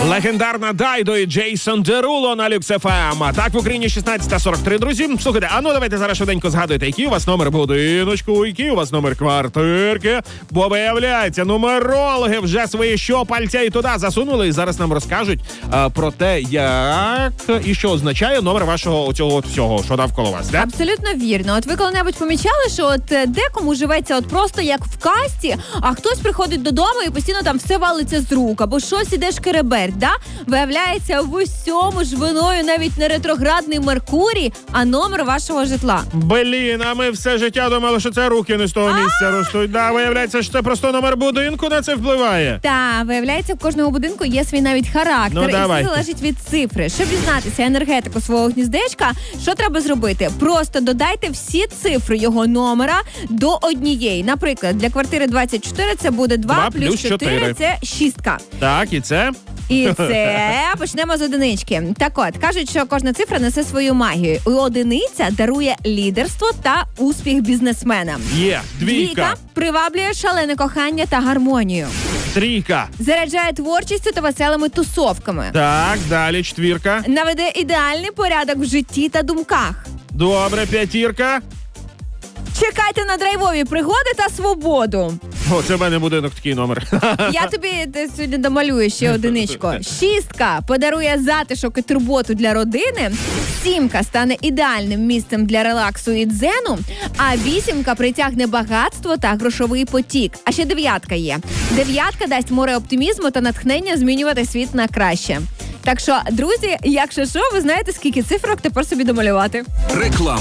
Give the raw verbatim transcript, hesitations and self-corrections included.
Легендарна Дайдо і Джейсон Деруло на Люкс еф ем. Так, в Україні шістнадцята сорок три, друзі. Слухайте, а ну давайте зараз швиденько згадуйте, який у вас номер будиночку, який у вас номер квартирки. Бо виявляється, нумерологи вже свої щопальця і туди засунули. І зараз нам розкажуть а, про те, як і що означає номер вашого цього от всього, що навколо вас. Да? Абсолютно вірно. От ви коли-небудь помічали, що от декому живеться от просто як в касті, а хтось приходить додому і постійно там все валиться з рук, або щось іде шкереберть, да? Виявляється, в усьому ж виною навіть не ретроградний Меркурій, а номер вашого житла. Блін, а ми все життя думали, що це руки не з того місця ростуть. Да, виявляється, що це просто номер будинку на це впливає. Та, виявляється, в кожного будинку є свій навіть характер, Ну, і все давайте. залежить від цифри. Щоб дізнатися енергетику свого гніздечка, що треба зробити? Просто додайте всі цифри його номера до однієї. Наприклад, для квартири двадцять чотири це буде два, Два плюс плюс чотири. чотири, це шістка. Так, і це? І це почнемо з одинички. Так от, кажуть, що кожна цифра несе свою магію. І одиниця дарує лідерство та успіх бізнесменам. Є. Двійка. приваблює шалене кохання та гармонію. Трійка. Заряджає творчістю та веселими тусовками. Так, далі четвірка. Наведе ідеальний порядок в житті та думках. Добре, п'ятірка. Чекайте на драйвові пригоди та свободу. О, це в мене будинок такий номер. Я тобі ти сьогодні домалюю ще одиничку. Шістка подарує затишок і турботу для родини. Сімка стане ідеальним місцем для релаксу і дзену. А вісімка притягне багатство та грошовий потік. А ще дев'ятка є. Дев'ятка дасть море оптимізму та натхнення змінювати світ на краще. Так що, друзі, якщо що, ви знаєте, скільки цифрок тепер собі домалювати. Реклама.